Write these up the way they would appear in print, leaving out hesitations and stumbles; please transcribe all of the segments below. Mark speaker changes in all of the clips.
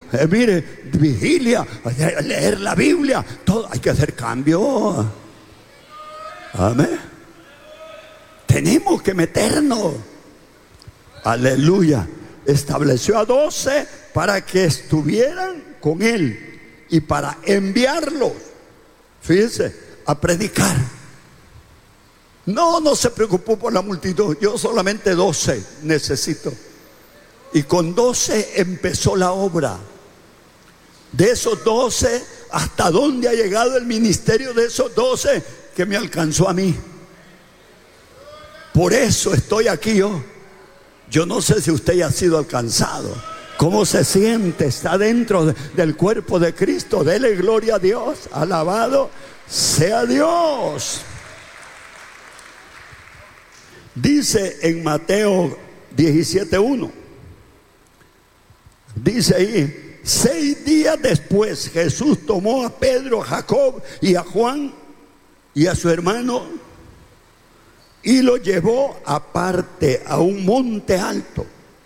Speaker 1: Mire, vigilia, leer la Biblia, todo. Hay que hacer cambio. Amén. Tenemos que meternos. Aleluya. Estableció a 12 para que estuvieran con él y para enviarlos, fíjense, a predicar. No se preocupó por la multitud. Yo solamente 12 necesito. Y con 12 empezó la obra. De esos 12, ¿hasta dónde ha llegado el ministerio de esos 12 que me alcanzó a mí? Por eso estoy aquí yo. Yo no sé si usted ya ha sido alcanzado. ¿Cómo se siente? Está dentro del cuerpo de Cristo. Dele gloria a Dios. Alabado sea Dios. Dice en Mateo 17:1. Dice ahí: 6 días después Jesús tomó a Pedro, a Jacob y a Juan y a su hermano y lo llevó aparte a un monte alto.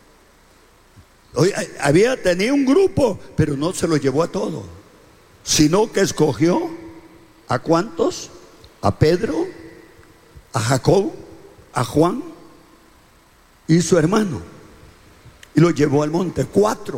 Speaker 1: Tenía un grupo, pero no se lo llevó a todos, sino que escogió ¿a cuántos? A Pedro, a Jacob, a Juan y su hermano, y lo llevó al monte. 4.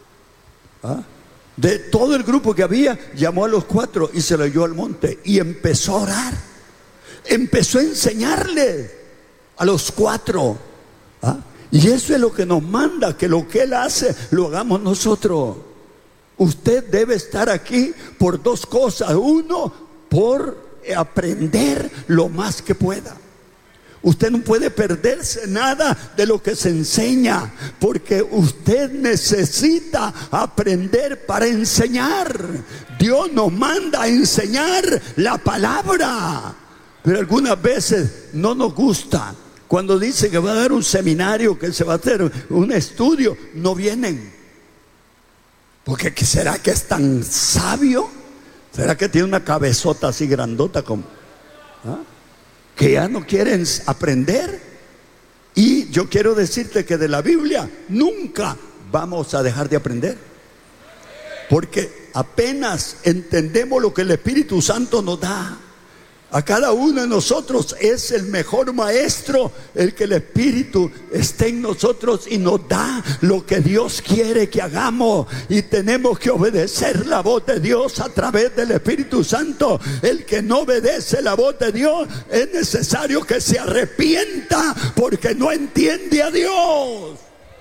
Speaker 1: De todo el grupo que había, llamó a los 4 y se lo llevó al monte y empezó a orar. Empezó a enseñarle a los 4. Y eso es lo que nos manda, que lo que Él hace lo hagamos nosotros. Usted debe estar aquí por 2 cosas. 1, por aprender lo más que pueda. Usted no puede perderse nada de lo que se enseña, porque usted necesita aprender para enseñar. Dios nos manda a enseñar la palabra, pero algunas veces no nos gusta. Cuando dice que va a dar un seminario, que se va a hacer un estudio, no vienen. Porque ¿será que es tan sabio? ¿Será que tiene una cabezota así grandota como? Que ya no quieren aprender? Y yo quiero decirte que de la Biblia nunca vamos a dejar de aprender, porque apenas entendemos lo que el Espíritu Santo nos da. A cada uno de nosotros es el mejor maestro el que el Espíritu esté en nosotros y nos da lo que Dios quiere que hagamos, y tenemos que obedecer la voz de Dios a través del Espíritu Santo. El que no obedece la voz de Dios es necesario que se arrepienta, porque no entiende a Dios.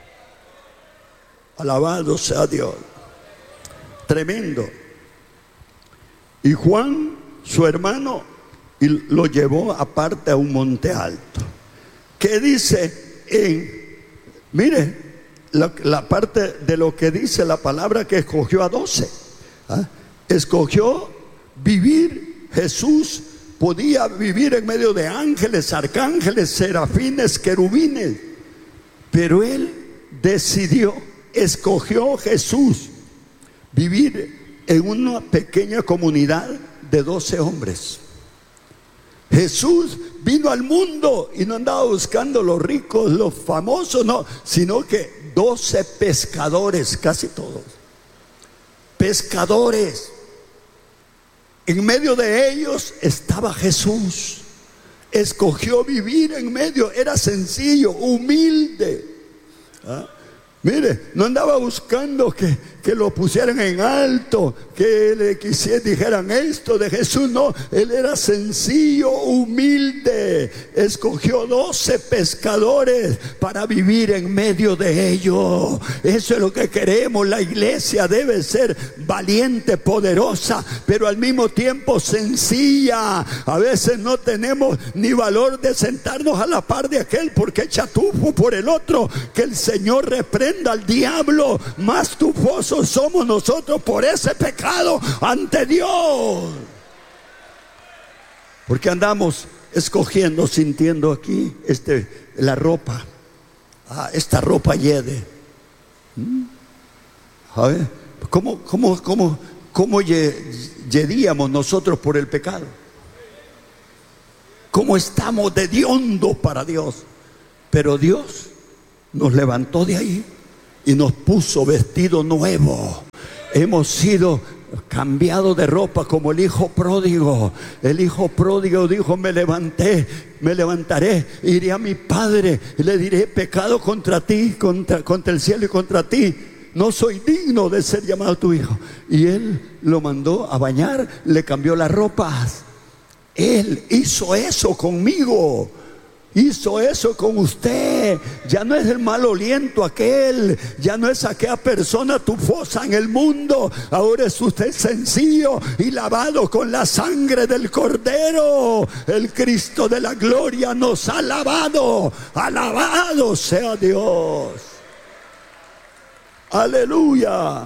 Speaker 1: Alabado sea Dios. Tremendo. Y Juan, su hermano, y lo llevó aparte a un monte alto. ¿Qué dice mire, la parte de lo que dice la palabra, que escogió a 12? Escogió vivir. Jesús podía vivir en medio de ángeles, arcángeles, serafines, querubines, pero Él escogió Jesús vivir en una pequeña comunidad de 12 hombres. Jesús vino al mundo y no andaba buscando los ricos, los famosos, no, sino que 12 pescadores, casi todos pescadores. En medio de ellos estaba Jesús. Escogió vivir en medio, era sencillo, humilde. Mire, no andaba buscando que lo pusieran en alto, que le dijeran esto de Jesús. No, Él era sencillo, humilde. Escogió 12 pescadores para vivir en medio de ellos. Eso es lo que queremos. La iglesia debe ser valiente, poderosa, pero al mismo tiempo sencilla. A veces no tenemos ni valor de sentarnos a la par de aquel, porque echa tufo por el otro. Que el Señor reprenda al diablo. Más tufosos somos nosotros por ese pecado ante Dios, porque andamos escogiendo, sintiendo aquí la ropa. Esta ropa hiede. A ver, ¿cómo yedíamos nosotros por el pecado? ¿Cómo estamos de hediondos para Dios? Pero Dios nos levantó de ahí y nos puso vestido nuevo. Hemos sido cambiados de ropa como el hijo pródigo. El hijo pródigo dijo: me levantaré, iré a mi padre y le diré: pecado contra ti, contra el cielo y contra ti. No soy digno de ser llamado tu hijo. Y él lo mandó a bañar, le cambió las ropas. Él hizo eso conmigo. Hizo eso con usted. Ya no es el mal aliento aquel, ya no es aquella persona tufosa en el mundo. Ahora es usted sencillo y lavado con la sangre del Cordero. El Cristo de la gloria nos ha lavado. Alabado sea Dios. Aleluya.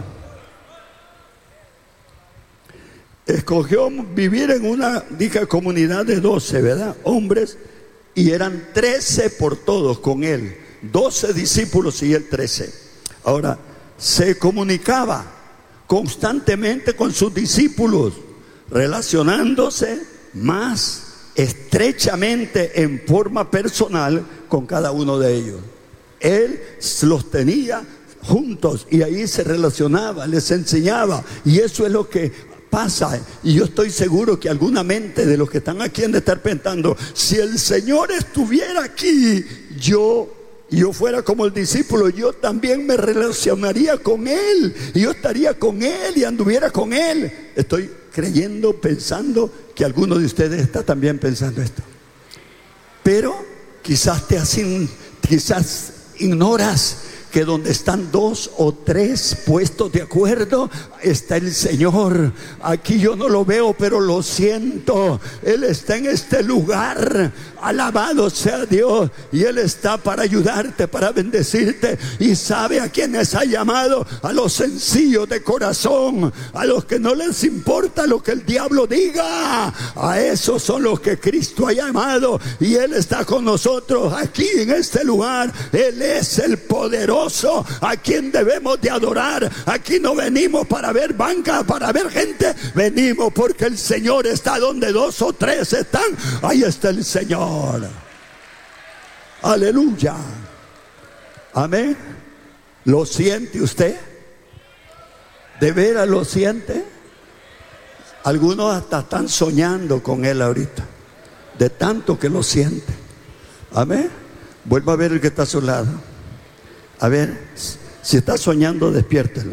Speaker 1: Escogió vivir en una, comunidad de 12, ¿verdad? Hombres. Y eran 13 por todos con él. 12 discípulos y él 13. Ahora, se comunicaba constantemente con sus discípulos, relacionándose más estrechamente en forma personal con cada uno de ellos. Él los tenía juntos y ahí se relacionaba, les enseñaba. Y eso es lo que pasa. Y yo estoy seguro que alguna mente de los que están aquí han de estar pensando: si el Señor estuviera aquí, yo fuera como el discípulo, yo también me relacionaría con Él, y yo estaría con Él y anduviera con Él. Estoy creyendo, pensando que alguno de ustedes está también pensando esto. Pero quizás quizás ignoras que donde están 2 o 3 puestos de acuerdo, está el Señor. Aquí yo no lo veo, pero lo siento. Él está en este lugar. Alabado sea Dios. Y Él está para ayudarte, para bendecirte. Y sabe a quienes ha llamado: a los sencillos de corazón, a los que no les importa lo que el diablo diga. A esos son los que Cristo ha llamado. Y Él está con nosotros aquí en este lugar. Él es el poderoso a quien debemos de adorar. Aquí no venimos para ver banca, para ver gente. Venimos porque el Señor está donde 2 o 3 están. Ahí está el Señor. Aleluya. Amén. ¿Lo siente usted? ¿De veras lo siente? Algunos hasta están soñando con Él ahorita, de tanto que lo siente. Amén. Vuelva a ver el que está a su lado. A ver, si está soñando, despiértelo.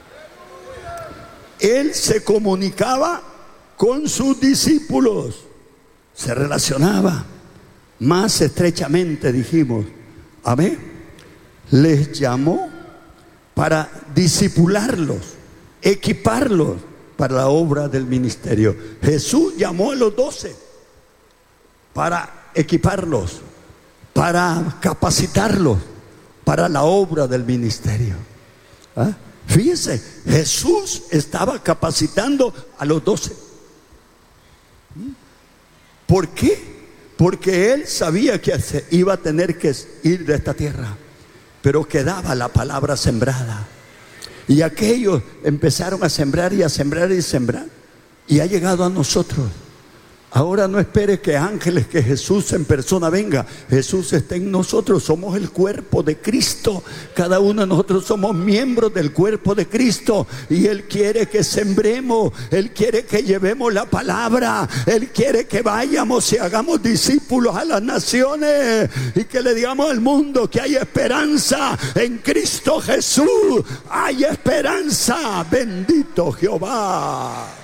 Speaker 1: Él se comunicaba con sus discípulos, se relacionaba más estrechamente, dijimos. Amén. Les llamó para discipularlos, equiparlos para la obra del ministerio. Jesús llamó a los 12 para equiparlos, para capacitarlos para la obra del ministerio. ¿Ah? Fíjense, Jesús estaba capacitando a los 12. ¿Por qué? Porque Él sabía que iba a tener que ir de esta tierra, pero quedaba la palabra sembrada. Y aquellos empezaron a sembrar y a sembrar y sembrar. Y ha llegado a nosotros. Ahora no espere que ángeles, que Jesús en persona venga. Jesús está en nosotros, somos el cuerpo de Cristo. Cada uno de nosotros somos miembros del cuerpo de Cristo. Y Él quiere que sembremos, Él quiere que llevemos la palabra, Él quiere que vayamos y hagamos discípulos a las naciones. Y que le digamos al mundo que hay esperanza en Cristo Jesús. Hay esperanza, bendito Jehová.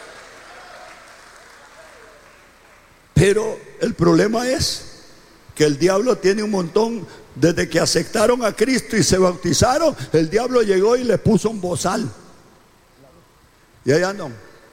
Speaker 1: Pero el problema es que el diablo tiene un montón. Desde que aceptaron a Cristo y se bautizaron, el diablo llegó y les puso un bozal. Y allá no.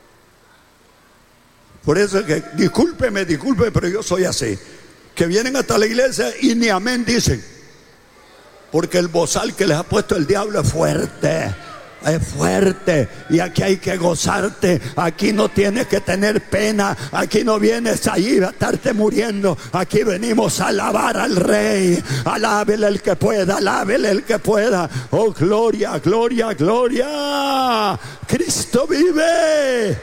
Speaker 1: Por eso es que, discúlpeme, pero yo soy así. Que vienen hasta la iglesia y ni amén dicen. Porque el bozal que les ha puesto el diablo es fuerte. Es fuerte, y aquí hay que gozarte. Aquí no tienes que tener pena. Aquí no vienes allí a estarte muriendo. Aquí venimos a alabar al Rey. Alábele el que pueda, alábele el que pueda. Oh, gloria, gloria, gloria. Cristo vive.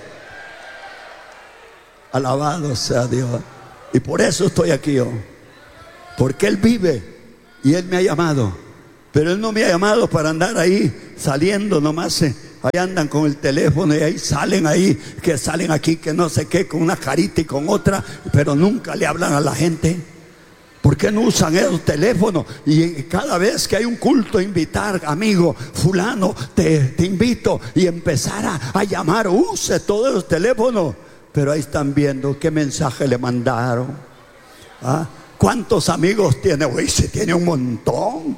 Speaker 1: Alabado sea Dios. Y por eso estoy aquí yo, porque Él vive y Él me ha llamado. Pero Él no me ha llamado para andar ahí saliendo nomás Ahí andan con el teléfono y ahí salen que salen aquí, que no sé qué, con una carita y con otra, pero nunca le hablan a la gente. ¿Por qué no usan esos teléfonos? Y cada vez que hay un culto, invitar, amigo, fulano, te invito, y empezar a llamar, use todos los teléfonos. Pero ahí están viendo qué mensaje le mandaron. ¿Ah? ¿Cuántos amigos tiene? Uy, se tiene un montón.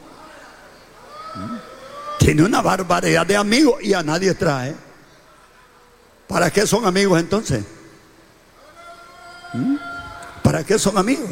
Speaker 1: Tiene una barbaridad de amigos y a nadie trae. ¿Para qué son amigos entonces? ¿Para qué son amigos?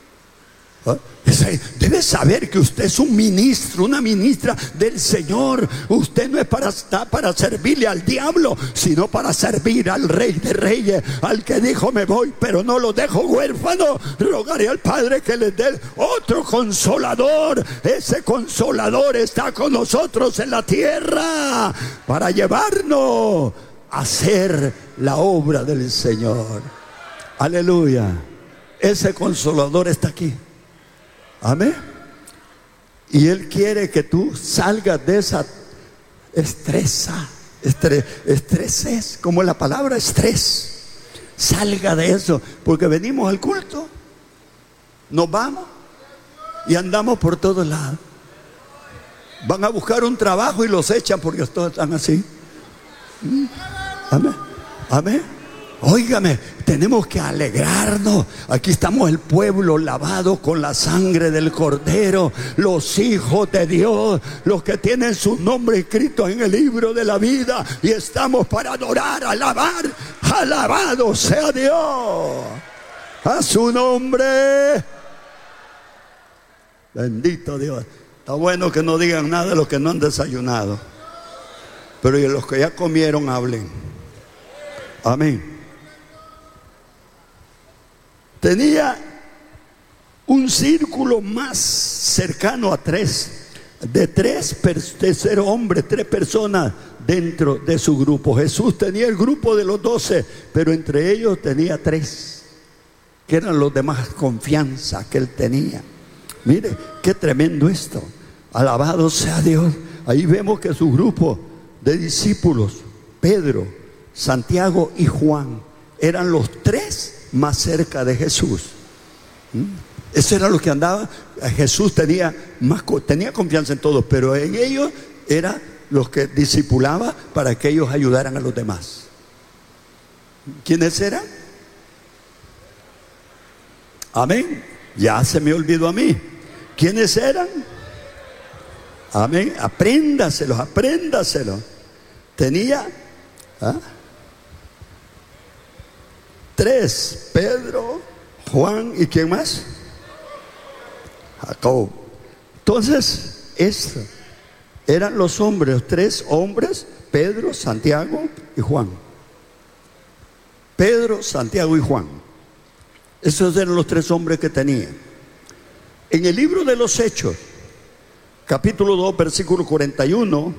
Speaker 1: Debe saber que usted es un ministro, una ministra del Señor. Usted no es para servirle al diablo, sino para servir al Rey de Reyes, al que dijo: me voy, pero no los dejo huérfanos. Rogaré al Padre que les dé otro consolador. Ese consolador está con nosotros en la tierra para llevarnos a hacer la obra del Señor. Aleluya. Ese consolador está aquí. Amén. Y Él quiere que tú salgas de esa estrés, como la palabra estrés. Salga de eso, porque venimos al culto, nos vamos y andamos por todos lados. Van a buscar un trabajo y los echan porque todos están así. Amén. Amén. Óigame, tenemos que alegrarnos. Aquí estamos el pueblo lavado con la sangre del Cordero, los hijos de Dios, los que tienen sus nombres escritos en el libro de la vida, y estamos para adorar, alabar. Alabado sea Dios, a su nombre. Bendito Dios. Está bueno que no digan nada de los que no han desayunado, pero de los que ya comieron hablen. Amén. Tenía un círculo más cercano a de tercer hombre, 3 personas dentro de su grupo. Jesús tenía el grupo de los 12, pero entre ellos tenía 3, que eran los de más confianza que él tenía. Mire, qué tremendo esto. Alabado sea Dios. Ahí vemos que su grupo de discípulos, Pedro, Santiago y Juan, eran los 3 más cerca de Jesús. Eso era lo que andaba. Jesús tenía confianza en todos, pero en ellos eran los que discipulaba para que ellos ayudaran a los demás. ¿Quiénes eran? Amén. Ya se me olvidó a mí. ¿Quiénes eran? Amén. Apréndaselos. Tenía 3, Pedro, Juan y ¿quién más? Jacob. Entonces, estos eran los hombres, 3 hombres: Pedro, Santiago y Juan. Pedro, Santiago y Juan. Esos eran los 3 hombres que tenía. En el libro de los Hechos, capítulo 2, versículo 41,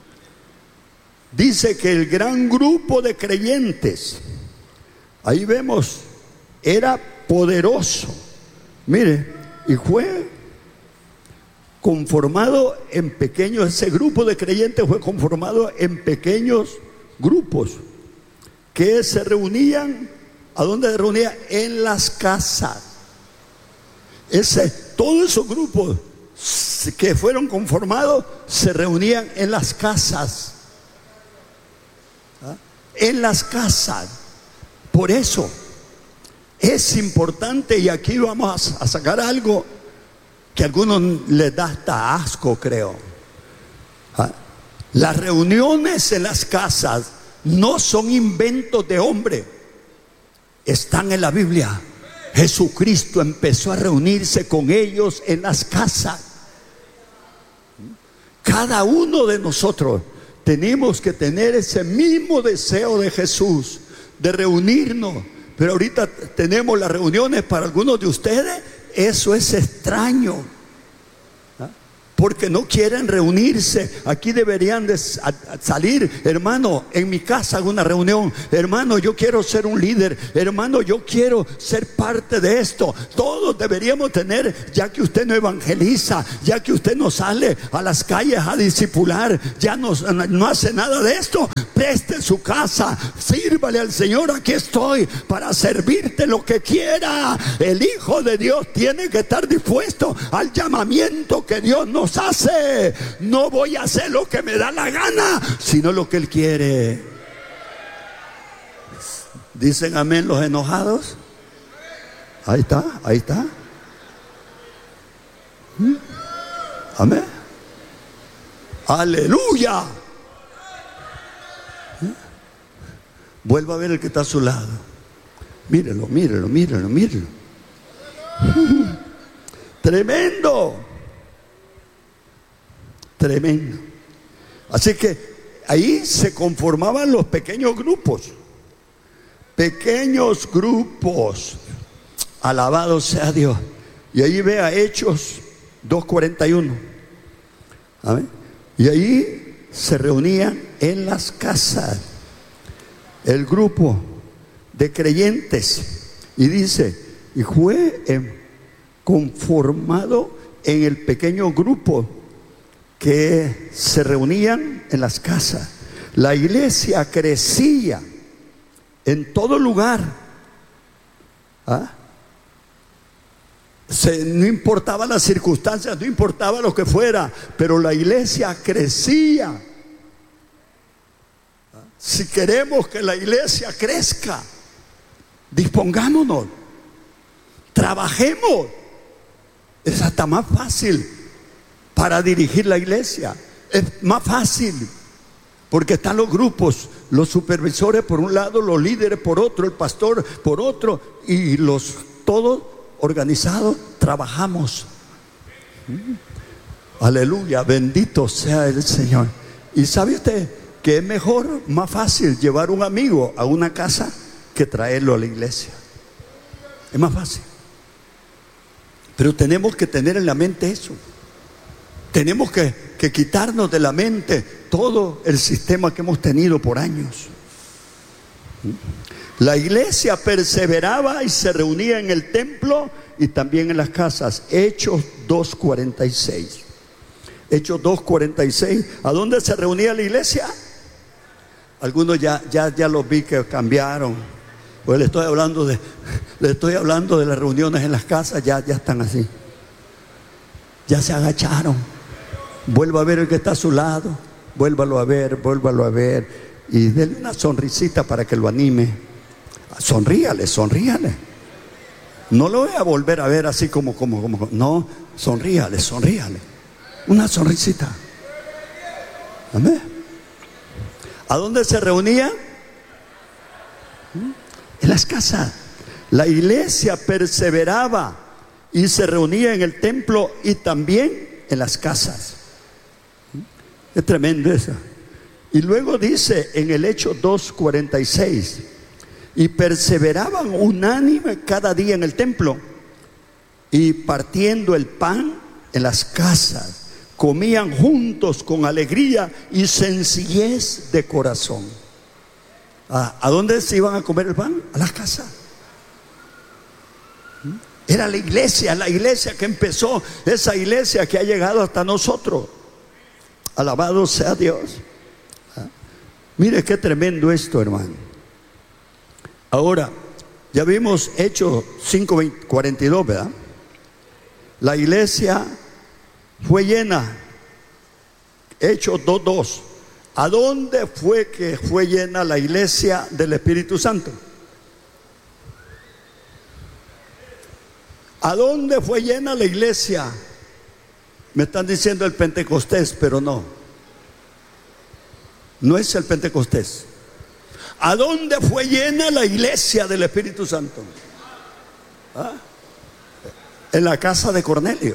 Speaker 1: dice que el gran grupo de creyentes, ahí vemos, era poderoso. Mire, y fue conformado en pequeños, ese grupo de creyentes fue conformado en pequeños grupos que se reunían. ¿A dónde se reunían? En las casas. Todos esos grupos que fueron conformados se reunían en las casas. En las casas. Por eso es importante, y aquí vamos a sacar algo que a algunos les da hasta asco, creo. Las reuniones en las casas no son inventos de hombre, están en la Biblia. Jesucristo empezó a reunirse con ellos en las casas. Cada uno de nosotros tenemos que tener ese mismo deseo de Jesús, de reunirnos. Pero ahorita tenemos las reuniones para algunos de ustedes, eso es extraño. porque no quieren reunirse. Aquí deberían de salir: hermano, en mi casa hago una reunión, hermano, yo quiero ser un líder, hermano, yo quiero ser parte de esto. Todos deberíamos tener, ya que usted no evangeliza, ya que usted no sale a las calles a discipular, ya no hace nada de esto, preste su casa, sírvale al Señor: aquí estoy para servirte lo que quiera. El Hijo de Dios tiene que estar dispuesto al llamamiento que Dios nos hace. No voy a hacer lo que me da la gana, sino lo que Él quiere. ¿Dicen amén los enojados? Ahí está, ahí está. Amén. Aleluya. Vuelva a ver el que está a su lado. Mírelo, mírelo, mírelo, mírelo. Tremendo. Tremendo. Así que ahí se conformaban los pequeños grupos. Pequeños grupos. Alabado sea Dios. Y ahí vea Hechos 2:41. ¿Amén? Y ahí se reunían en las casas el grupo de creyentes. Y dice: y fue conformado en el pequeño grupo que se reunían en las casas. La iglesia crecía en todo lugar. No importaba las circunstancias, no importaba lo que fuera, pero la iglesia crecía. Si queremos que la iglesia crezca, dispongámonos, trabajemos. Es hasta más fácil para dirigir la iglesia. Es más fácil porque están los grupos, los supervisores por un lado, los líderes por otro, el pastor por otro, y todos organizados trabajamos. Aleluya, bendito sea el Señor. Y sabe usted que es mejor, más fácil llevar un amigo a una casa que traerlo a la iglesia. Es más fácil. Pero tenemos que tener en la mente eso. Tenemos que quitarnos de la mente todo el sistema que hemos tenido por años. La iglesia perseveraba y se reunía en el templo y también en las casas. Hechos 2:46. Hechos 2:46. ¿A dónde se reunía la iglesia? Algunos ya los vi que cambiaron. Pues le estoy hablando de las reuniones en las casas. Ya están así. Ya se agacharon. Vuelva a ver el que está a su lado. Vuélvalo a ver. Y denle una sonrisita para que lo anime. Sonríale. No lo voy a volver a ver así como. No, sonríale. Una sonrisita. Amén. ¿A dónde se reunía? En las casas. La iglesia perseveraba y se reunía en el templo y también en las casas. Es tremendo eso. Y luego dice en el Hecho 2:46: y perseveraban unánime cada día en el templo y partiendo el pan en las casas, comían juntos con alegría y sencillez de corazón. ¿A dónde se iban a comer el pan? A las casas. Era la iglesia que empezó, esa iglesia que ha llegado hasta nosotros. Alabado sea Dios. Mire qué tremendo esto, hermano. Ahora, ya vimos Hechos 5:42, ¿verdad? La iglesia fue llena. Hechos 2:2. ¿A dónde fue que fue llena la iglesia del Espíritu Santo? ¿A dónde fue llena la iglesia? Me están diciendo el Pentecostés, pero no es el Pentecostés. ¿A dónde fue llena la iglesia del Espíritu Santo? En la casa de Cornelio.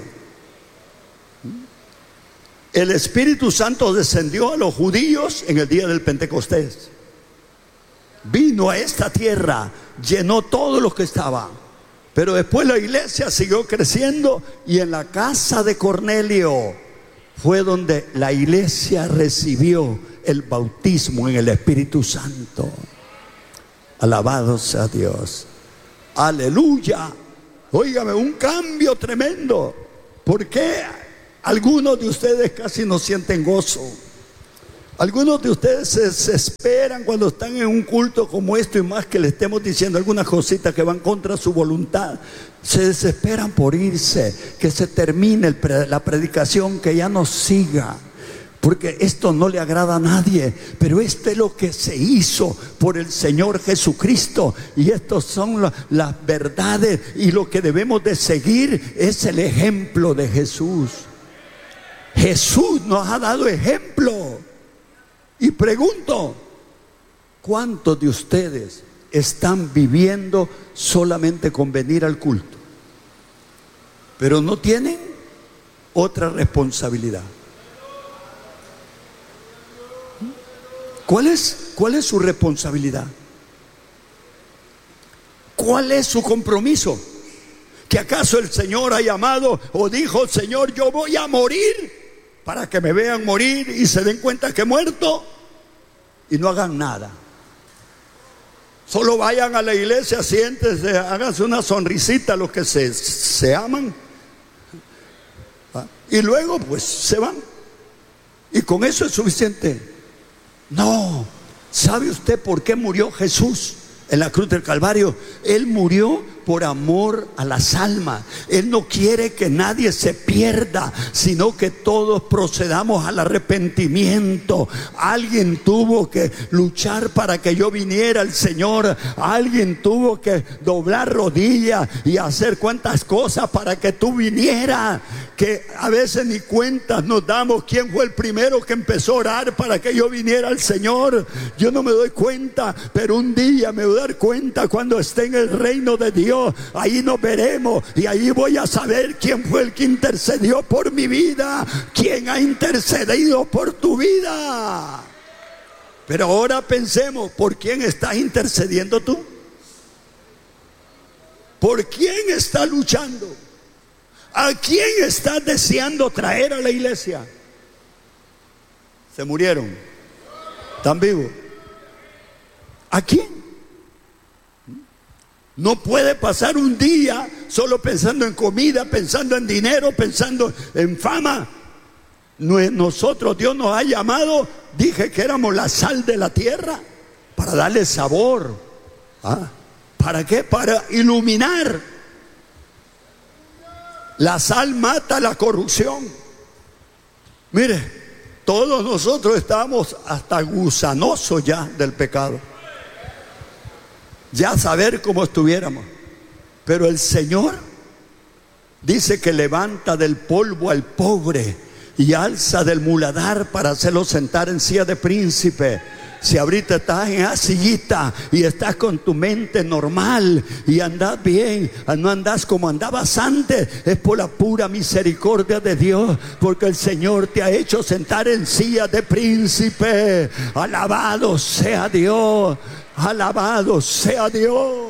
Speaker 1: El Espíritu Santo descendió a los judíos en el día del Pentecostés. Vino a esta tierra, llenó todo lo que estaba. Pero después la iglesia siguió creciendo y en la casa de Cornelio fue donde la iglesia recibió el bautismo en el Espíritu Santo. Alabado sea Dios. Aleluya. Óigame, un cambio tremendo. ¿Por qué algunos de ustedes casi no sienten gozo? Algunos de ustedes se desesperan cuando están en un culto como esto, y más que le estemos diciendo algunas cositas que van contra su voluntad. Se desesperan por irse, que se termine la predicación, que ya no siga, porque esto no le agrada a nadie. Pero esto es lo que se hizo por el Señor Jesucristo, y estos son las verdades, y lo que debemos de seguir es el ejemplo de Jesús. Jesús nos ha dado ejemplo. Y pregunto, ¿cuántos de ustedes están viviendo solamente con venir al culto, pero no tienen otra responsabilidad? ¿Cuál es su responsabilidad? ¿Cuál es su compromiso? ¿Que acaso el Señor ha llamado o dijo: Señor, yo voy a morir para que me vean morir y se den cuenta que he muerto, y no hagan nada? Solo vayan a la iglesia, siéntense, háganse una sonrisita a los que se aman, y luego pues se van, y con eso es suficiente. No. ¿Sabe usted por qué murió Jesús en la cruz del Calvario? Él murió por amor a las almas. Él no quiere que nadie se pierda, sino que todos procedamos al arrepentimiento. Alguien tuvo que luchar para que yo viniera al Señor. Alguien tuvo que doblar rodillas y hacer cuantas cosas para que tú vinieras, que a veces ni cuentas nos damos quién fue el primero que empezó a orar para que yo viniera al Señor. Yo no me doy cuenta, pero un día me voy a dar cuenta cuando esté en el reino de Dios. Ahí nos veremos, y ahí voy a saber quién fue el que intercedió por mi vida, quién ha intercedido por tu vida. Pero ahora pensemos, ¿por quién estás intercediendo tú? ¿Por quién estás luchando? ¿A quién estás deseando traer a la iglesia? Se murieron, están vivos. ¿A quién? No puede pasar un día solo pensando en comida, pensando en dinero, pensando en fama. Nosotros, Dios nos ha llamado, dije que éramos la sal de la tierra, para darle sabor. ¿Para qué? Para iluminar. La sal mata la corrupción. Mire, todos nosotros estamos hasta gusanosos ya del pecado, ya saber cómo estuviéramos. Pero el Señor dice que levanta del polvo al pobre y alza del muladar para hacerlo sentar en silla de príncipe. Si ahorita estás en esa sillita y estás con tu mente normal y andas bien, no andas como andabas antes, es por la pura misericordia de Dios, porque el Señor te ha hecho sentar en silla de príncipe. Alabado sea Dios. Alabado sea Dios.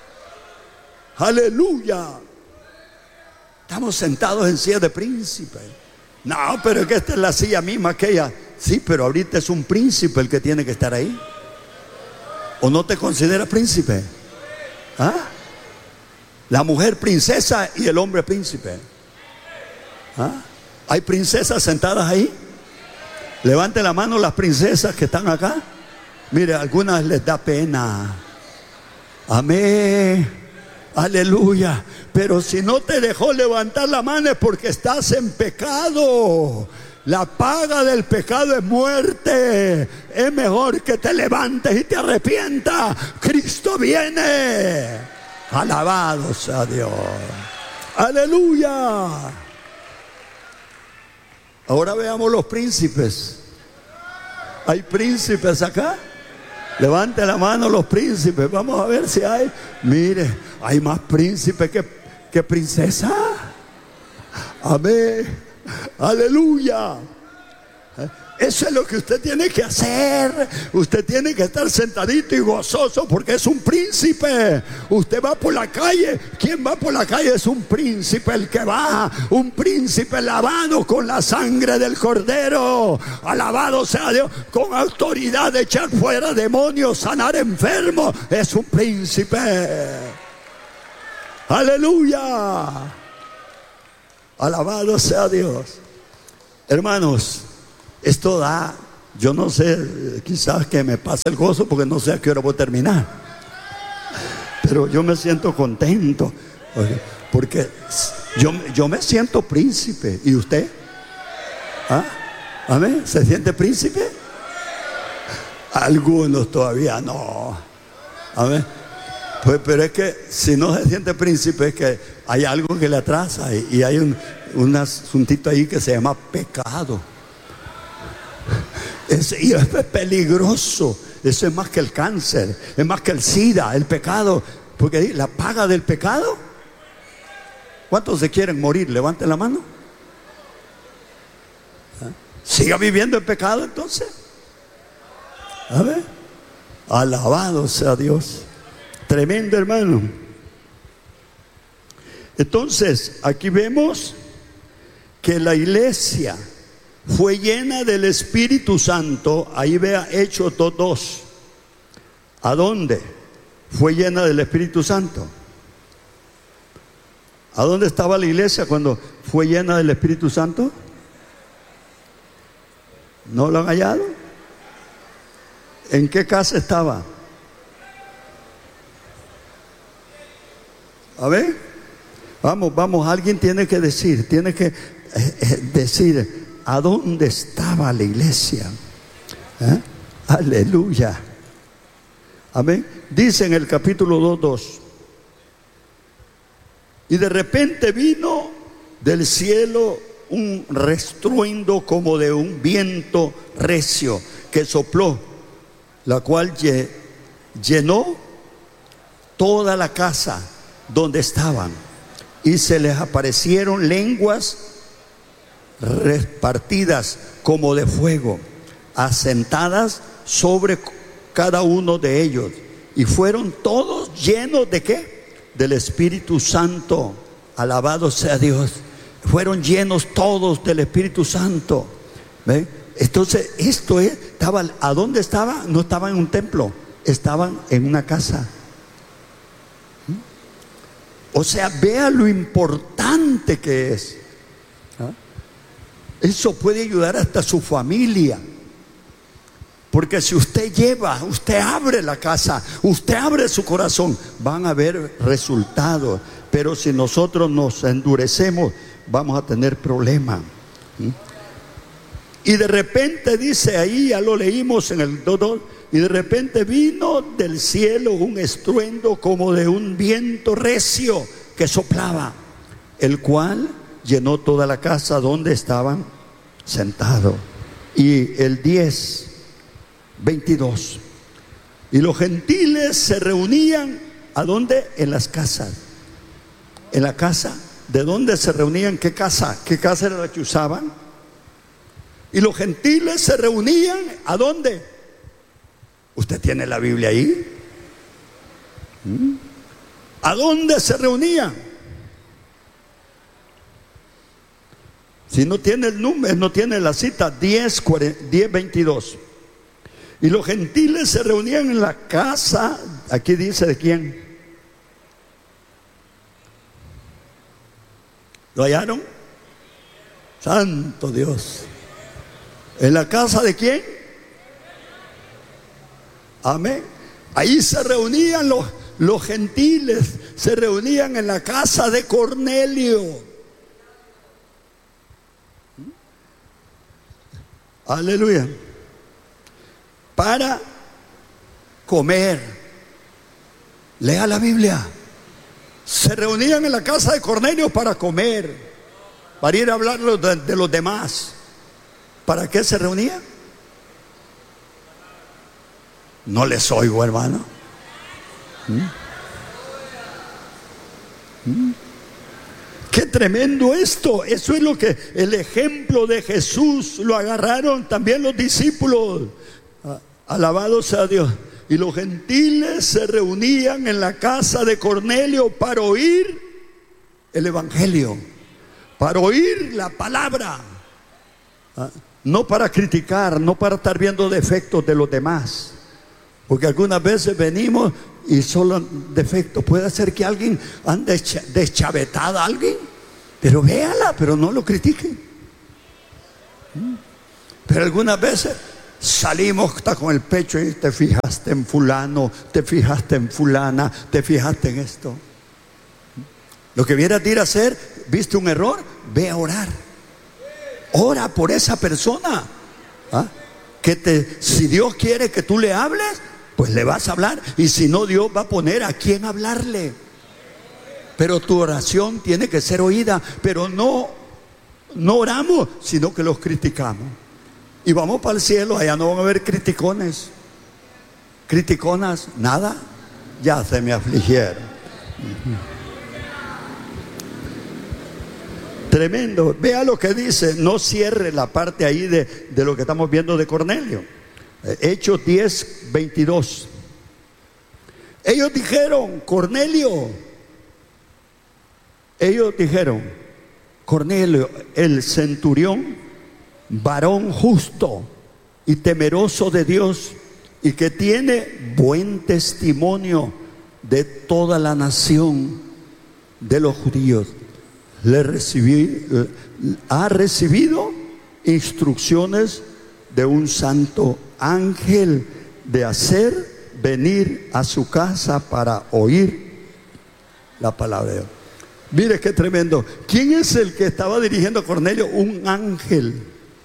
Speaker 1: Aleluya. Estamos sentados en silla de príncipe. No, pero es que esta es la silla misma que ella. Sí, pero ahorita es un príncipe el que tiene que estar ahí. ¿O no te consideras príncipe? La mujer princesa y el hombre príncipe. ¿Hay princesas sentadas ahí? Levante la mano las princesas que están acá. Mire, a algunas les da pena. Amén. Aleluya. Pero si no te dejó levantar la mano es porque estás en pecado. La paga del pecado es muerte. Es mejor que te levantes y te arrepientas. Cristo viene. Alabado sea Dios. Aleluya. Ahora veamos los príncipes. ¿Hay príncipes acá? Levante la mano los príncipes. Vamos a ver si hay. Mire, hay más príncipes que princesa. Amén. Aleluya. Eso es lo que usted tiene que hacer. Usted tiene que estar sentadito y gozoso porque es un príncipe. Usted va por la calle. ¿Quién va por la calle? Es un príncipe el que va. Un príncipe lavado con la sangre del Cordero. Alabado sea Dios. Con autoridad de echar fuera demonios, sanar enfermos. Es un príncipe. Aleluya. Alabado sea Dios. Hermanos, esto da, yo no sé, quizás que me pase el gozo porque no sé a qué hora voy a terminar. Pero yo me siento contento porque yo me siento príncipe. ¿Y usted? ¿Ah? ¿Amén? ¿Se siente príncipe? Algunos todavía no. ¿Amén? Pues, pero es que si no se siente príncipe es que hay algo que le atrasa y hay un asuntito ahí que se llama pecado. Y es peligroso. Eso es más que el cáncer, es más que el SIDA, el pecado. Porque la paga del pecado. ¿Cuántos se quieren morir? Levanten la mano. Siga viviendo en pecado entonces. A ver. Alabado sea Dios. Tremendo, hermano. Entonces aquí vemos que la iglesia fue llena del Espíritu Santo. Ahí vea Hechos 2:2. ¿A dónde fue llena del Espíritu Santo? ¿A dónde estaba la iglesia cuando fue llena del Espíritu Santo? ¿No lo han hallado? ¿En qué casa estaba? A ver, vamos, alguien tiene que decir ¿a dónde estaba la iglesia? Aleluya. Amén. Dice en el capítulo 2:2. Y de repente vino del cielo un restruendo como de un viento recio que sopló, la cual llenó toda la casa donde estaban, y se les aparecieron lenguas repartidas como de fuego, asentadas sobre cada uno de ellos, y fueron todos llenos de ¿qué? Del Espíritu Santo. Alabado sea Dios. Fueron llenos todos del Espíritu Santo. ¿Ve? Entonces ¿a dónde estaba? No estaban en un templo, estaban en una casa. O sea, vea lo importante que es. Eso puede ayudar hasta a su familia. Porque si usted abre la casa, usted abre su corazón, van a haber resultados. Pero si nosotros nos endurecemos, vamos a tener problemas. Y de repente dice ahí, ya lo leímos en el 2:2, y de repente vino del cielo un estruendo como de un viento recio que soplaba, el cual llenó toda la casa donde estaban sentados. Y el 10:22, y los gentiles se reunían, ¿a dónde? En las casas. En la casa. ¿De dónde se reunían? ¿Qué casa? ¿Qué casa era la que usaban? Y los gentiles se reunían, ¿a dónde? ¿Usted tiene la Biblia ahí? ¿A dónde se reunían? Si no tiene el número, no tiene la cita, 10:22. Y los gentiles se reunían en la casa, aquí dice de quién. ¿Lo hallaron? Santo Dios. ¿En la casa de quién? Amén. Ahí se reunían los gentiles, se reunían en la casa de Cornelio. Aleluya. Para comer. Lea la Biblia. Se reunían en la casa de Cornelio para comer, para ir a hablar de los demás. ¿Para qué se reunían? No les oigo, hermano. ¿Qué tremendo esto. Eso es lo que el ejemplo de Jesús lo agarraron también los discípulos. Alabado sea Dios. Y los gentiles se reunían en la casa de Cornelio para oír el evangelio, para oír la palabra. No para criticar, no para estar viendo defectos de los demás. Porque algunas veces venimos y solo defectos. Puede ser que alguien ande deschavetada a alguien, pero véala, pero no lo critique. Pero algunas veces salimos hasta con el pecho y te fijaste en fulano, te fijaste en fulana, te fijaste en esto. Lo que vieras de ir a hacer, viste un error, ve a orar. Ora por esa persona. Si Dios quiere que tú le hables, pues le vas a hablar. Y si no, Dios va a poner a quién hablarle. Pero tu oración tiene que ser oída. Pero no oramos, sino que los criticamos. Y vamos para el cielo, allá no van a haber criticones. Criticonas, nada. Ya se me afligieron. Tremendo. Vea lo que dice. No cierre la parte ahí de lo que estamos viendo de Cornelio. Hechos 10, 22. Ellos dijeron, Cornelio, el centurión, varón justo y temeroso de Dios, y que tiene buen testimonio de toda la nación de los judíos, ha recibido instrucciones de un santo ángel de hacer venir a su casa para oír la palabra de Dios. Mire qué tremendo. ¿Quién es el que estaba dirigiendo a Cornelio? Un ángel.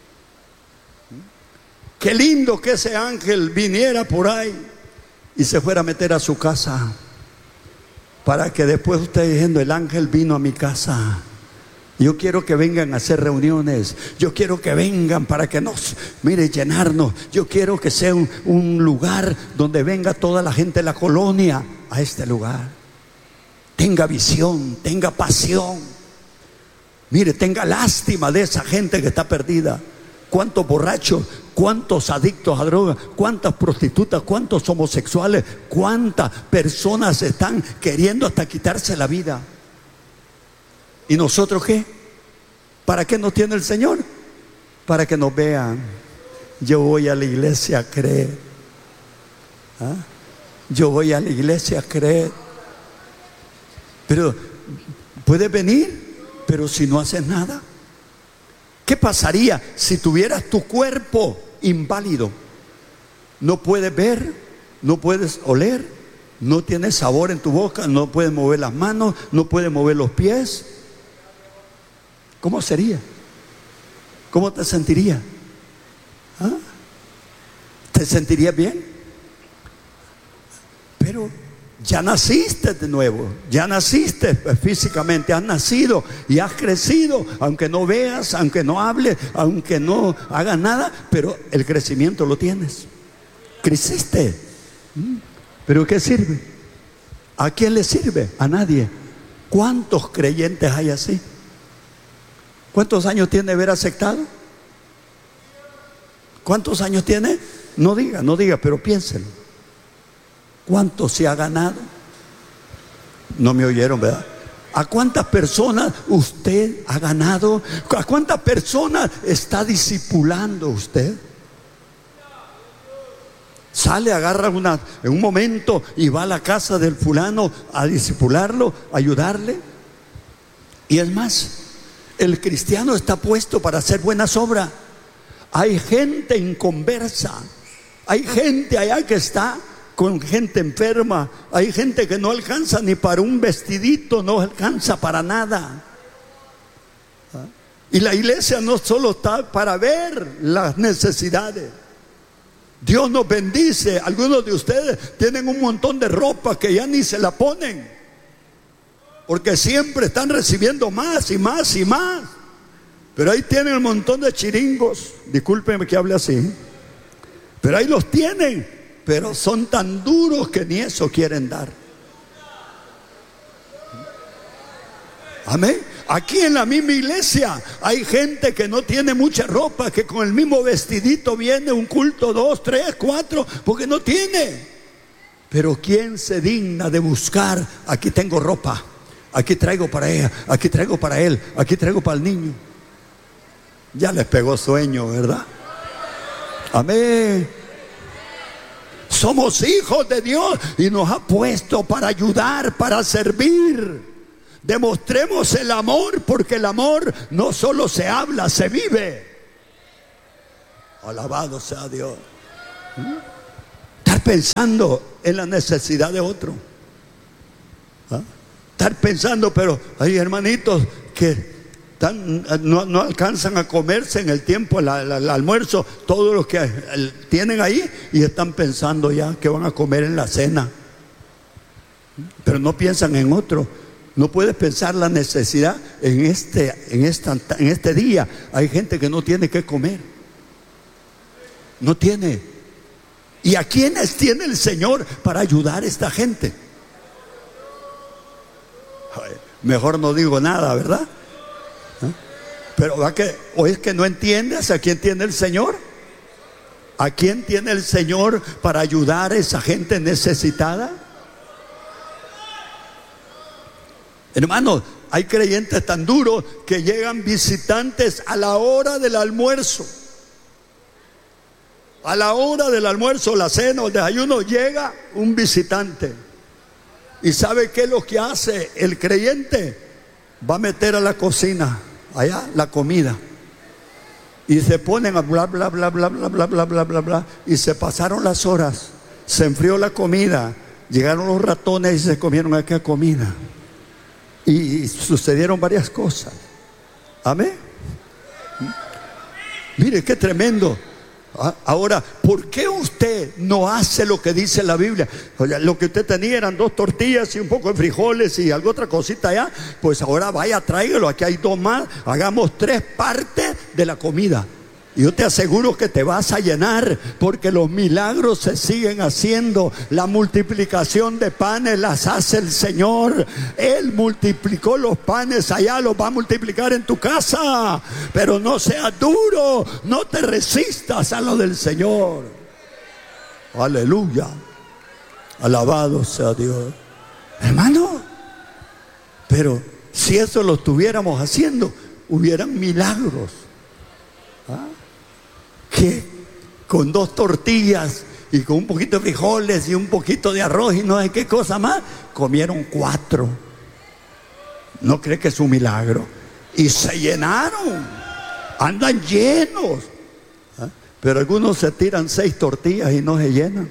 Speaker 1: Qué lindo que ese ángel viniera por ahí y se fuera a meter a su casa, para que después usted diciendo, el ángel vino a mi casa. Yo quiero que vengan a hacer reuniones. Yo quiero que vengan para que llenarnos. Yo quiero que sea un lugar donde venga toda la gente de la colonia a este lugar. Tenga visión, tenga pasión. Mire, tenga lástima de esa gente que está perdida. ¿Cuántos borrachos? ¿Cuántos adictos a drogas? ¿Cuántas prostitutas? ¿Cuántos homosexuales? ¿Cuántas personas están queriendo hasta quitarse la vida? ¿Y nosotros qué? ¿Para qué nos tiene el Señor? Para que nos vean. Yo voy a la iglesia a creer. Yo voy a la iglesia a creer. Pero puedes venir, pero si no haces nada. ¿Qué pasaría si tuvieras tu cuerpo inválido? No puedes ver, no puedes oler, no tienes sabor en tu boca, no puedes mover las manos, no puedes mover los pies. ¿Cómo sería? ¿Cómo te sentirías? ¿Te sentirías bien? Pero ya naciste de nuevo, ya naciste físicamente, has nacido y has crecido, aunque no veas, aunque no hables, aunque no hagas nada, pero el crecimiento lo tienes. Creciste. ¿Pero qué sirve? ¿A quién le sirve? A nadie. ¿Cuántos creyentes hay así? ¿Cuántos años tiene de haber aceptado? ¿Cuántos años tiene? No diga, pero piénselo. ¿Cuánto se ha ganado? No me oyeron, ¿verdad? ¿A cuántas personas usted ha ganado? ¿A cuántas personas está discipulando usted? Sale, agarra en un momento y va a la casa del fulano a discipularlo, a ayudarle. Y es más, el cristiano está puesto para hacer buenas obras. Hay gente inconversa, hay gente allá que está con gente enferma, hay gente que no alcanza ni para un vestidito, no alcanza para nada. Y la iglesia no solo está para ver las necesidades. Dios nos bendice. Algunos de ustedes tienen un montón de ropa que ya ni se la ponen, porque siempre están recibiendo más y más y más. Pero ahí tienen un montón de chiringos, discúlpenme que hable así, pero ahí los tienen, pero son tan duros que ni eso quieren dar. Amén. Aquí en la misma iglesia hay gente que no tiene mucha ropa, que con el mismo vestidito viene un culto 2, 3, 4, porque no tiene. Pero ¿quién se digna de buscar? Aquí tengo ropa, aquí traigo para ella, aquí traigo para él, aquí traigo para el niño. Ya les pegó sueño, ¿verdad? Amén. Somos hijos de Dios y nos ha puesto para ayudar, para servir. Demostremos el amor, porque el amor no solo se habla, se vive. Alabado sea Dios. Estar pensando en la necesidad de otro. Estar pensando, pero hay hermanitos que no alcanzan a comerse en el tiempo, el almuerzo, todos los que tienen ahí, y están pensando ya que van a comer en la cena. Pero no piensan en otro. No puedes pensar la necesidad en este día. Hay gente que no tiene que comer. No tiene. ¿Y a quiénes tiene el Señor para ayudar a esta gente? Mejor no digo nada, ¿verdad? Pero ¿va que, o es que no entiendes a quién tiene el Señor? ¿A quién tiene el Señor para ayudar a esa gente necesitada? Hermanos, hay creyentes tan duros que llegan visitantes a la hora del almuerzo. A la hora del almuerzo, la cena o el desayuno, llega un visitante. ¿Y sabe qué es lo que hace el creyente? Va a meter a la cocina, allá, la comida. Y se ponen a bla, bla, bla, bla, bla, bla, bla, bla, bla, bla. Y se pasaron las horas. Se enfrió la comida. Llegaron los ratones y se comieron aquella comida. Y sucedieron varias cosas. Amén. Mire qué tremendo. Ahora, ¿por qué usted no hace lo que dice la Biblia? Oye, lo que usted tenía eran 2 tortillas y un poco de frijoles y algo otra cosita allá. Pues ahora vaya, tráigalo. Aquí hay 2 más. Hagamos 3 partes de la comida. Y yo te aseguro que te vas a llenar, porque los milagros se siguen haciendo. La multiplicación de panes las hace el Señor. Él multiplicó los panes allá, los va a multiplicar en tu casa. Pero no seas duro, no te resistas a lo del Señor. Aleluya. Alabado sea Dios. Hermano, pero si eso lo estuviéramos haciendo, hubieran milagros. Que con 2 tortillas y con un poquito de frijoles y un poquito de arroz y no sé qué cosa más, comieron 4. ¿No cree que es un milagro? Y se llenaron, andan llenos. Pero algunos se tiran 6 tortillas y no se llenan.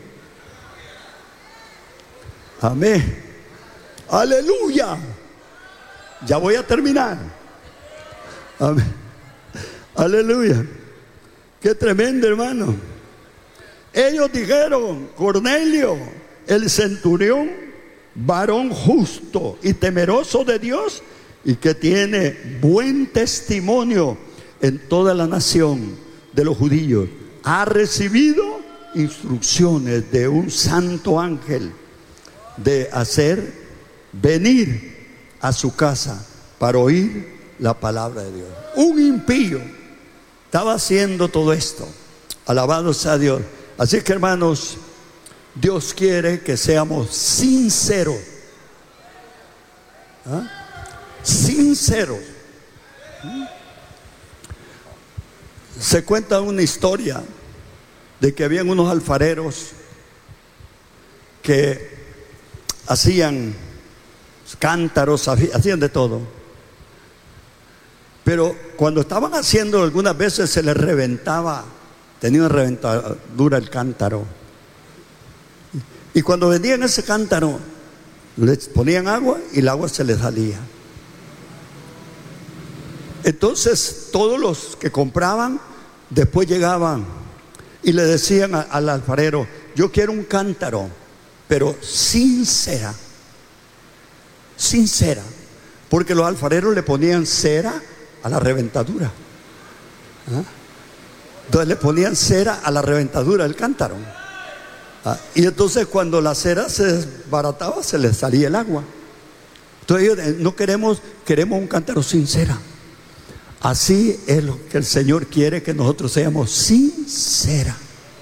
Speaker 1: Amén. Aleluya. Ya voy a terminar. Amén. Aleluya. Qué tremendo, hermano. Ellos dijeron: Cornelio, el centurión, varón justo y temeroso de Dios, y que tiene buen testimonio en toda la nación de los judíos, ha recibido instrucciones de un santo ángel de hacer venir a su casa para oír la palabra de Dios. Un impío estaba haciendo todo esto. Alabado sea Dios. Así que, hermanos, Dios quiere que seamos sinceros. Sinceros. Se cuenta una historia de que habían unos alfareros que hacían cántaros, hacían de todo. Pero cuando estaban haciendo, algunas veces se les reventaba, tenía una reventadura el cántaro. Y cuando vendían ese cántaro, les ponían agua y el agua se les salía. Entonces todos los que compraban después llegaban y le decían al alfarero: yo quiero un cántaro, pero sin cera. Sin cera. Porque los alfareros le ponían cera a la reventadura. Entonces le ponían cera a la reventadura del cántaro. Y entonces cuando la cera se desbarataba, se le salía el agua. Entonces no queremos un cántaro sincero. Así es lo que el Señor quiere, que nosotros seamos sinceros.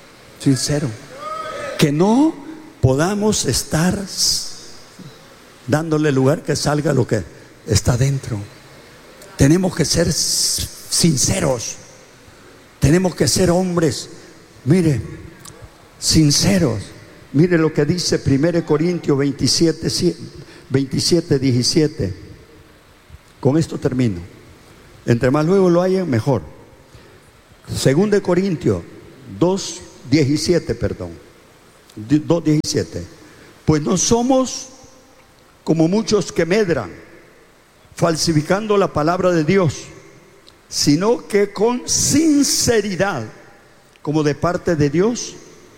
Speaker 1: Que no podamos estar dándole lugar que salga lo que está dentro. Tenemos que ser sinceros. Tenemos que ser hombres, mire, sinceros. Mire lo que dice 1 Corintios 27, 17. Con esto termino. Entre más luego lo hayan, mejor. 2 Corintios 2:17, perdón. 2:17. Pues no somos como muchos que medran, falsificando la palabra de Dios, sino que con sinceridad, como de parte de Dios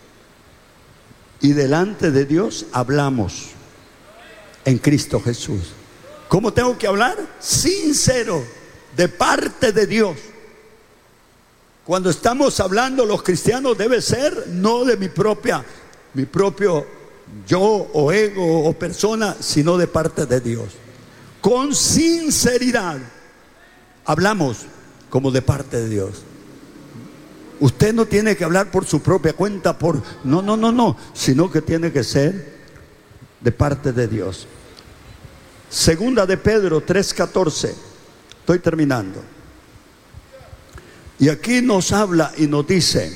Speaker 1: y delante de Dios, hablamos en Cristo Jesús. ¿Cómo tengo que hablar? Sincero, de parte de Dios. Cuando estamos hablando, los cristianos, debe ser no de mi propio yo o ego o persona, sino de parte de Dios. Con sinceridad hablamos como de parte de Dios. Usted no tiene que hablar por su propia cuenta, no, sino que tiene que ser de parte de Dios. Segunda de Pedro 3:14. Estoy terminando. Y aquí nos habla y nos dice: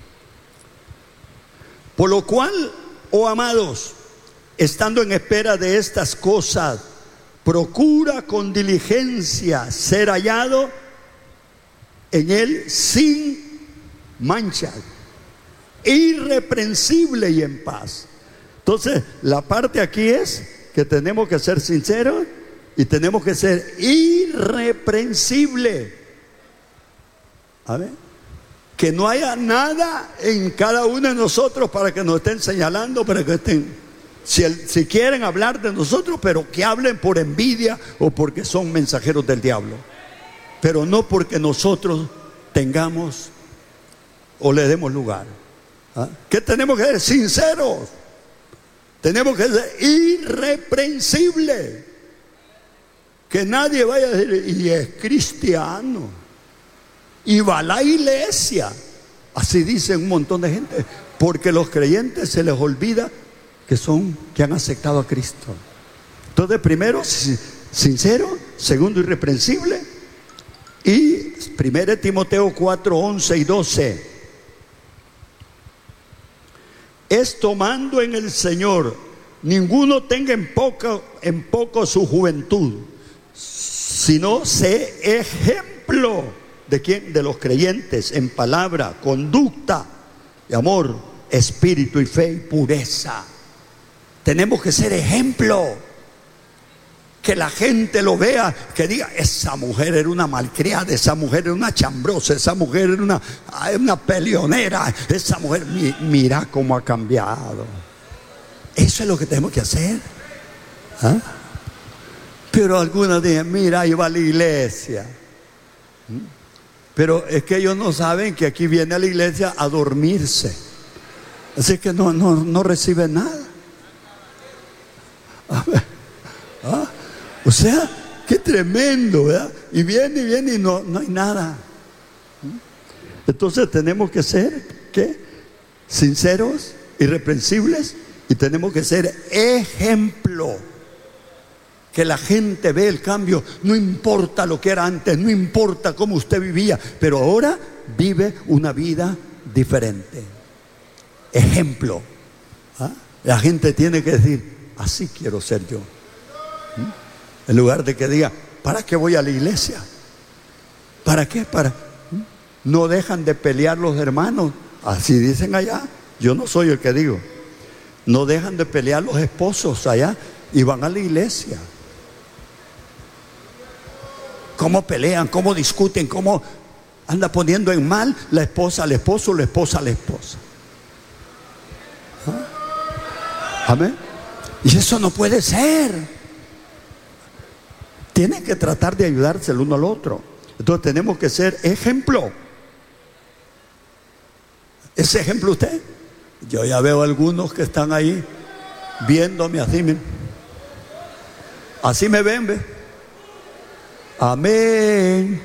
Speaker 1: por lo cual, oh amados, estando en espera de estas cosas, procura con diligencia ser hallado en él sin mancha, irreprensible y en paz. Entonces, la parte aquí es que tenemos que ser sinceros y tenemos que ser irreprensible. A ver, que no haya nada en cada uno de nosotros para que nos estén señalando, para que estén, si quieren hablar de nosotros, pero que hablen por envidia o porque son mensajeros del diablo, pero no porque nosotros tengamos o le demos lugar. ¿Qué tenemos que ser? Sinceros. Tenemos que ser irreprensibles. Que nadie vaya a decir, y es cristiano, y va a la iglesia. Así dice un montón de gente, porque los creyentes se les olvida que han aceptado a Cristo. Entonces, primero, sincero; segundo, irreprensible. Y 1 Timoteo 4:11 y 12 es: tomando en el Señor, ninguno tenga en poco su juventud, sino sé ejemplo de quién, de los creyentes, en palabra, conducta, amor, espíritu y fe y pureza. Tenemos que ser ejemplo. Que la gente lo vea, que diga: esa mujer era una malcriada, esa mujer era una chambrosa, esa mujer era una peleonera, esa mujer, mira cómo ha cambiado. Eso es lo que tenemos que hacer. Pero algunos dicen: mira, ahí va a la iglesia. Pero es que ellos no saben que aquí viene a la iglesia a dormirse. Así que no reciben nada. A ver, o sea, qué tremendo, ¿verdad? Y viene y no hay nada. Entonces tenemos que ser, ¿qué? Sinceros, irreprensibles, y tenemos que ser ejemplo. Que la gente ve el cambio. No importa lo que era antes, no importa cómo usted vivía, pero ahora vive una vida diferente. Ejemplo. La gente tiene que decir: así quiero ser yo. En lugar de que diga: ¿para qué voy a la iglesia? ¿Para qué? No dejan de pelear los hermanos. Así dicen allá. Yo no soy el que digo. No dejan de pelear los esposos allá y van a la iglesia. ¿Cómo pelean? ¿Cómo discuten? ¿Cómo anda poniendo en mal la esposa al esposo, la esposa a la esposa? Amén. Y eso no puede ser. Tienen que tratar de ayudarse el uno al otro. Entonces tenemos que ser ejemplo. ¿Es ejemplo usted? Yo ya veo algunos que están ahí viéndome así. Así me ven, ¿ve? Amén.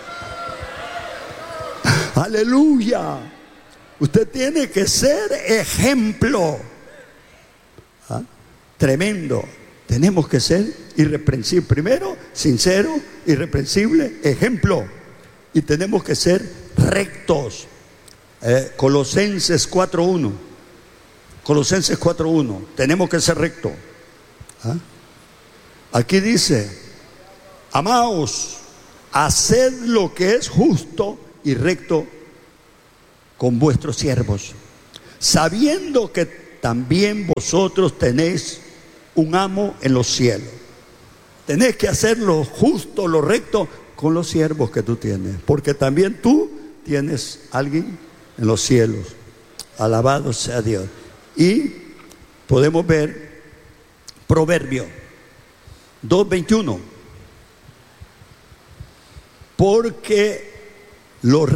Speaker 1: Aleluya. Usted tiene que ser ejemplo. ¿Ah? Tremendo. Tenemos que ser irreprensible. Primero, sincero, irreprensible, ejemplo. Y tenemos que ser rectos. Colosenses 4:1. Colosenses 4:1. Tenemos que ser rectos. ¿Ah? Aquí dice: amaos, haced lo que es justo y recto con vuestros siervos, sabiendo que también vosotros tenéis un amo en los cielos. Tenés que hacer lo justo, lo recto con los siervos que tú tienes, porque también tú tienes alguien en los cielos. Alabado sea Dios. Y podemos ver Proverbio 2:21. Porque los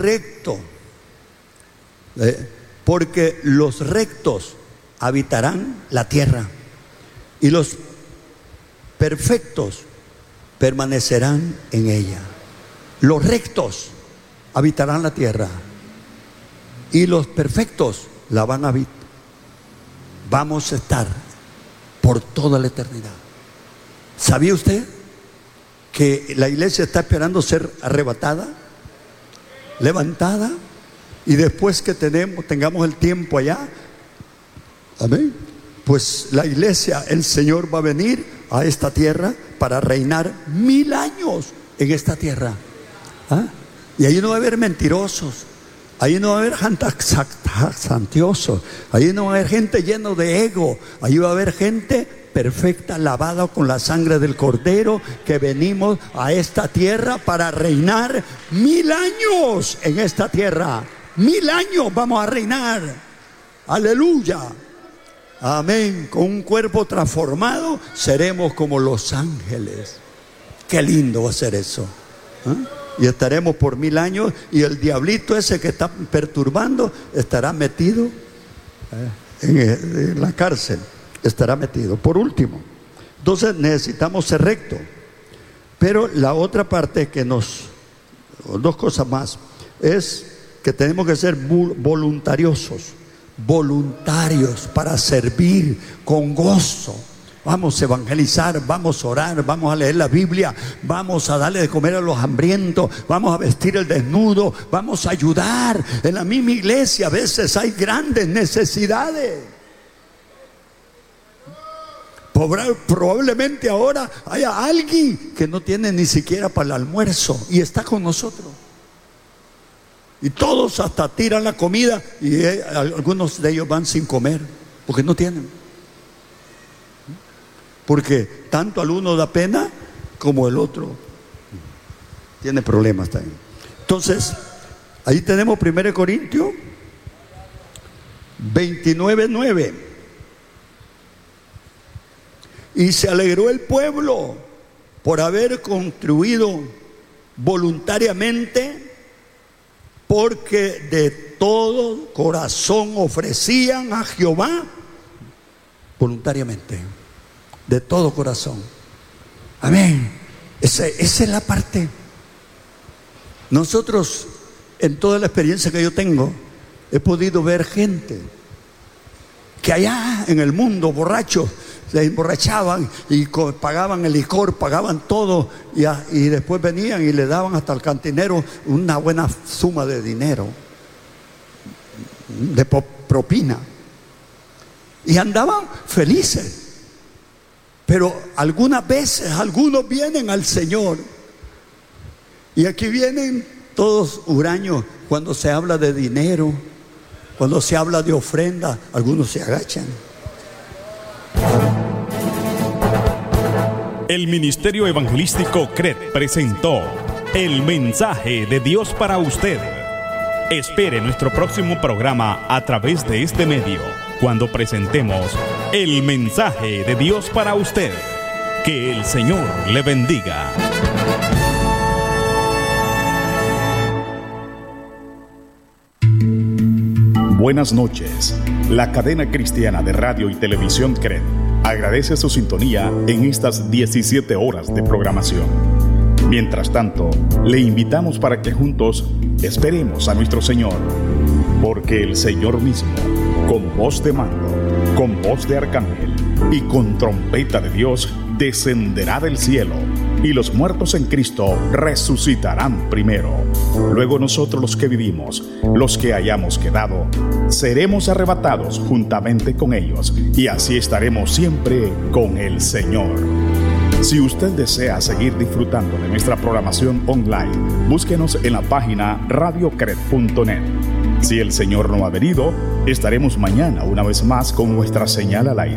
Speaker 1: rectos habitarán la tierra, y los perfectos permanecerán en ella. Los rectos habitarán la tierra, y los perfectos la van a habitar. Vamos a estar por toda la eternidad. ¿Sabía usted que la iglesia está esperando ser arrebatada, levantada, y después que tengamos el tiempo allá, amén, pues la iglesia, el Señor va a venir a esta tierra para reinar 1000 años en esta tierra? ¿Ah? Y ahí no va a haber mentirosos, ahí no va a haber gente santiosos, ahí no va a haber gente lleno de ego, ahí va a haber gente perfecta, lavada con la sangre del Cordero, que venimos a esta tierra para reinar 1000 años en esta tierra. 1000 años vamos a reinar. Aleluya. Amén. Con un cuerpo transformado seremos como los ángeles. Qué lindo va a ser eso. ¿Ah? Y estaremos por 1000 años, y el diablito ese que está perturbando estará metido en la cárcel. Estará metido. Por último, entonces necesitamos ser rectos. Pero la otra parte dos cosas más, es que tenemos que ser voluntarios para servir con gozo. Vamos a evangelizar, vamos a orar, vamos a leer la Biblia, vamos a darle de comer a los hambrientos, vamos a vestir el desnudo, vamos a ayudar. En la misma iglesia a veces hay grandes necesidades. Probablemente ahora haya alguien que no tiene ni siquiera para el almuerzo y está con nosotros. Y todos hasta tiran la comida, y algunos de ellos van sin comer porque no tienen. Porque tanto al uno da pena como el otro tiene problemas también. Entonces, ahí tenemos 1 Corintios 29:9. Y se alegró el pueblo por haber contribuido voluntariamente, porque de todo corazón ofrecían a Jehová voluntariamente, de todo corazón. Amén. Esa es la parte. Nosotros, en toda la experiencia que yo tengo, he podido ver gente que allá en el mundo, borrachos, se emborrachaban y pagaban el licor, pagaban todo, y después venían y le daban hasta al cantinero una buena suma de dinero, de propina, y andaban felices. Pero algunas veces algunos vienen al Señor, y aquí vienen todos huraños. Cuando se habla de dinero, cuando se habla de ofrenda, algunos se agachan.
Speaker 2: El Ministerio Evangelístico CRED presentó el mensaje de Dios para usted. Espere nuestro próximo programa a través de este medio, cuando presentemos el mensaje de Dios para usted. Que el Señor le bendiga. Buenas noches. La cadena cristiana de radio y televisión CRED agradece su sintonía en estas 17 horas de programación. Mientras tanto, le invitamos para que juntos esperemos a nuestro Señor, porque el Señor mismo, con voz de mando, con voz de arcángel y con trompeta de Dios, descenderá del cielo, y los muertos en Cristo resucitarán primero. Luego nosotros los que vivimos, los que hayamos quedado, seremos arrebatados juntamente con ellos, y así estaremos siempre con el Señor. Si usted desea seguir disfrutando de nuestra programación online, búsquenos en la página radiocred.net. Si el Señor no ha venido, estaremos mañana una vez más con nuestra señal al aire.